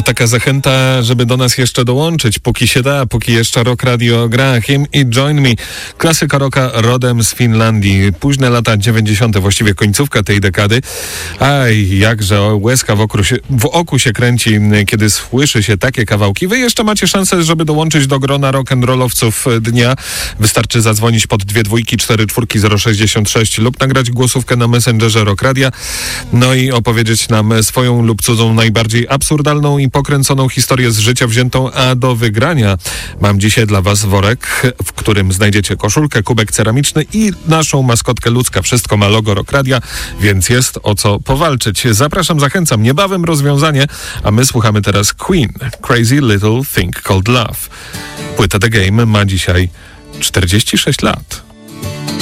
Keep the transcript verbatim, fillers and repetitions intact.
taka zachęta, żeby do nas jeszcze dołączyć, póki się da, póki jeszcze Rock Radio gra. Him i Join Me. Klasyka rocka rodem z Finlandii. Późne lata dziewięćdziesiąte, właściwie końcówka tej dekady. Aj, jakże łezka w oku, się, w oku się kręci, kiedy słyszy się takie kawałki. Wy jeszcze macie szansę, żeby dołączyć do grona rock'n'rollowców dnia. Wystarczy zadzwonić pod dwie dwójki, cztery czwórki, zero sześćdziesiąt sześć lub nagrać głosówkę na Messengerze Rock Radia. No i opowiedzieć nam swoją lub cudzą najbardziej absurdalną i pokręconą historię z życia wziętą, a do wygrania mam dzisiaj dla was worek, w którym znajdziecie koszulkę, kubek ceramiczny i naszą maskotkę ludzka. Wszystko ma logo Rock Radia, więc jest o co powalczyć. Zapraszam, zachęcam. Niebawem rozwiązanie, a my słuchamy teraz Queen. Crazy Little Thing Called Love. Płyta The Game ma dzisiaj czterdzieści sześć lat.